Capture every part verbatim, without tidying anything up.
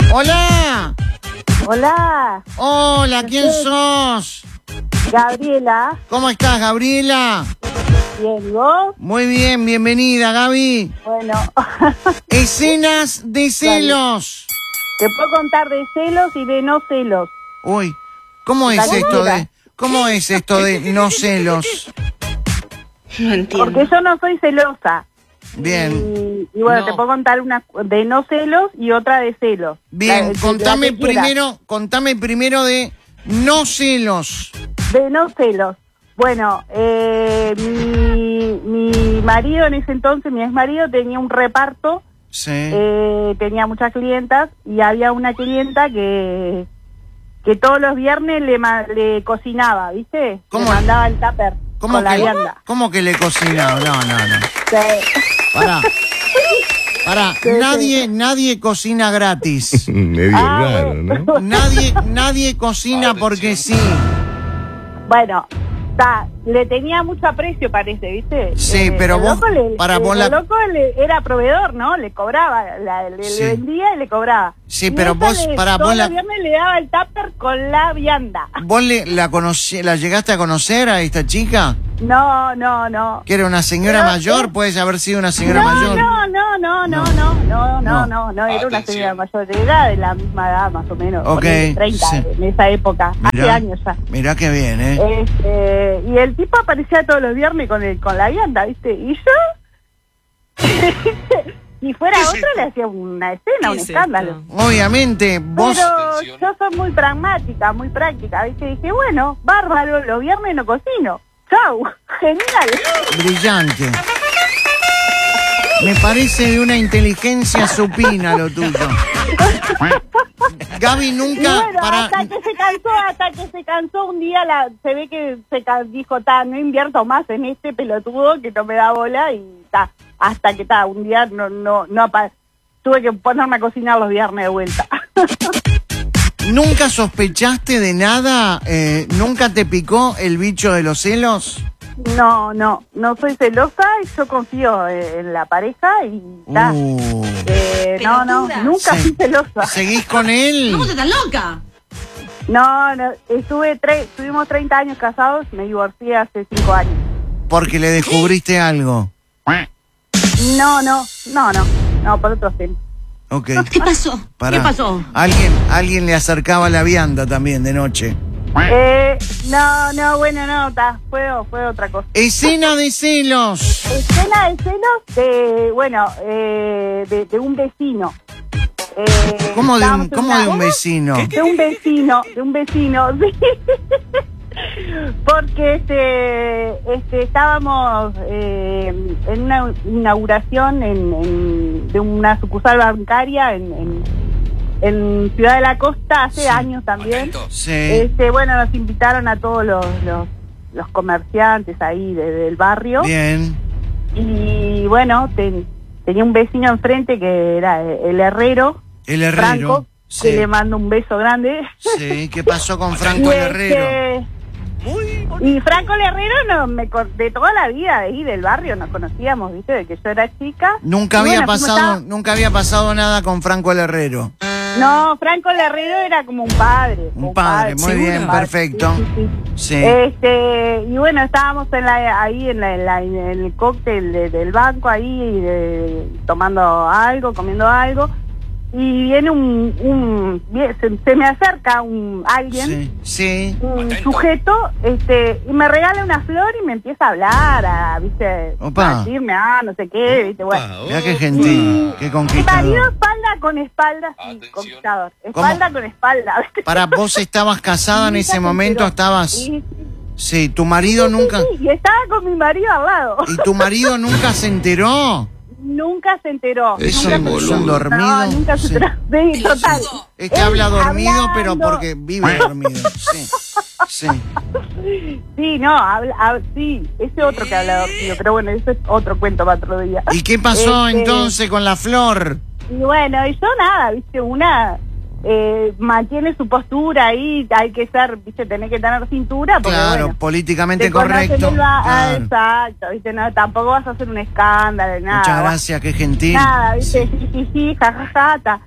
Hola. Hola. Hola, ¿quién sos? Gabriela. ¿Cómo estás, Gabriela? Bien, ¿y vos? Muy bien, bienvenida, Gaby. Bueno. Escenas de celos. Te puedo contar de celos y de no celos. Uy, ¿cómo es esto de, cómo es esto de no celos? No entiendo. Porque yo no soy celosa. Bien. Y, y bueno, No. te puedo contar una de no celos y otra de celos. Bien, La- de- contame la que quieras. primero, contame primero de no celos. De no celos. Bueno, eh, mi, mi marido en ese entonces, mi ex marido, tenía un reparto, Sí. eh, tenía muchas clientas y había una clienta que que todos los viernes le, ma- le cocinaba, ¿viste? ¿Cómo? Le mandaba el tupper ¿Cómo con la que, vianda. ¿Cómo que le cocinaba? No, no, no. Sí. Pará. Pará, Sí, nadie, nadie cocina gratis. Medio Ah, raro, bueno. ¿no? Nadie, nadie cocina porque sí. Bueno, ta, le tenía mucho aprecio, parece, ¿viste? Sí, pero el vos, loco le- para el, vos la- el loco le- era proveedor, ¿no? Le cobraba, la- le, Sí. le vendía y le cobraba. Sí, Y pero ella vos, le- para todos vos la- los viernes le daba el tupper con la vianda. ¿Vos le, la conocí, la llegaste a conocer a esta chica? No, no, no. ¿Que era una señora Pero, mayor? eh, ¿Puede haber sido una señora no, mayor? no, no, no, no, No. no, no, no, No. no, no, era una Atención. señora mayor, era de la misma edad más o menos, Ok, ponele treinta, sí. en esa época, hace Mirá, años ya. mirá qué bien, ¿eh? Este, y el tipo aparecía todos los viernes con el, con la vianda, ¿viste? Y yo, si fuera ¿Qué es otro, esto? le hacía una escena, un ¿Qué es escándalo. esto? Obviamente, vos... Pero Atención. yo soy muy pragmática, muy práctica, ¿viste? Dije, bueno, bárbaro, los viernes no cocino. Chau, genial. Brillante. Me parece de una inteligencia supina lo tuyo. Gaby Y nunca... bueno, para... hasta que se cansó, hasta que se cansó un día, la, se ve que se ca- dijo, ta, no invierto más en este pelotudo que no me da bola y ta, hasta que ta, un día no, no, no apa- tuve que ponerme a cocinar los viernes de vuelta. ¿Nunca sospechaste de nada? Eh, ¿Nunca te picó el bicho de los celos? No, no, no soy celosa y yo confío eh, en la pareja y ta. Uh. Eh, no, no, Pelotuda. nunca Sí. fui celosa. ¿Seguís con él? ¿Cómo estás tan loca? No, no, estuve tre estuvimos treinta años casados, me divorcié hace cinco años. Porque le descubriste algo. No, no, no, no, no, por otros temas. Ok. ¿Qué pasó? Pará. ¿Qué pasó? Alguien, alguien le acercaba la vianda también de noche. Eh, no, no, bueno, no, ta, fue, fue otra cosa. Escena de celos. Escena de celos de, bueno, eh, de, de un vecino. Eh, ¿Cómo de un, estábamos en cómo una- de un vecino? De un vecino, de un vecino, sí. Porque este, este, estábamos eh, en una inauguración en, en- de una sucursal bancaria en, en, en Ciudad de la Costa hace Sí. años también. Sí. Este, bueno, nos invitaron a todos los, los, los comerciantes ahí de- del barrio. Bien. Y bueno, ten- tenía un vecino enfrente que era el herrero, El herrero. Franco, Sí. que le mando un beso grande. Sí. ¿Qué pasó con Franco Y, el herrero? este, y Franco el herrero no, me, con- de toda la vida ahí del barrio nos conocíamos, viste, de que yo era chica. Nunca Y había bueno, fuimos pasado, a- nunca había pasado nada con Franco el herrero. No, Franco el herrero era como un padre. Un padre, muy ¿seguro? bien, Un padre, perfecto. sí, sí, sí. Sí. Este, y bueno, estábamos en la, ahí en, la, en, la- en el cóctel de- del banco ahí de- tomando algo, comiendo algo y viene un, un vie- se, se me acerca un alguien, Sí. Sí. un Atento. sujeto, este, y me regala una flor y me empieza a hablar, a, viste, Opa. a decirme, ah, no sé qué, viste, bueno. Mirá qué gentil, qué Mi marido conquistador. espalda con espalda, sí, Atención. conquistador, ¿Cómo? espalda con espalda, ¿viste? Para vos estabas casada en Nunca ese se momento, enteró. estabas... Sí, Sí, tu marido nunca... sí, y estaba con mi marido al lado. ¿Y tu marido nunca se enteró? Nunca se enteró. Es nunca un se- boludo. ¿Es un dormido? No, nunca se Sí. enteró. Sí, total. Este Él habla dormido, pero hablando- porque vive dormido. Sí. Sí. Sí, no, habla, hab- sí, ese otro que habla dormido, pero bueno, ese es otro cuento para otro día. ¿Y qué pasó Este, entonces con la flor? Y bueno, y yo nada, viste, una eh, mantiene su postura ahí, hay que ser, viste, tener que tener cintura, porque Claro, bueno, políticamente te conocen correcto. el ba- ah, Claro. exacto, viste, no, tampoco vas a hacer un escándalo, nada. Muchas gracias, qué gentil. Nada, viste, sí, sí, sí, jajaja, ta.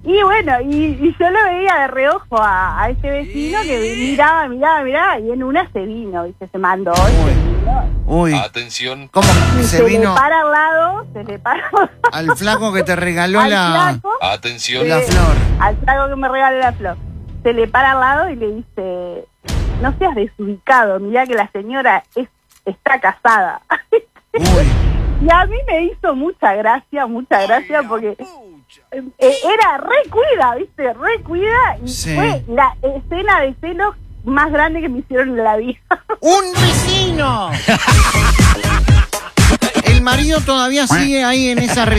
Y bueno, y, y yo lo veía de reojo a, a este vecino que miraba, miraba, miraba, y en una se vino, ¿viste? Se mandó. Uy. Se vino. Uy. Atención. ¿Cómo Y se, se vino le para al lado, se le para al flaco que te regaló al la, flaco, Atención. la eh, flor? al flaco que me regaló la flor. Se le para al lado y le dice, no seas desubicado, mirá que la señora es, está casada. Uy. Y a mí me hizo mucha gracia, mucha gracia, porque eh, era re cuida, ¿viste? Re cuida, y Sí. fue la escena de celos más grande que me hicieron en la vida. ¡Un vecino! El marido todavía sigue ahí en esa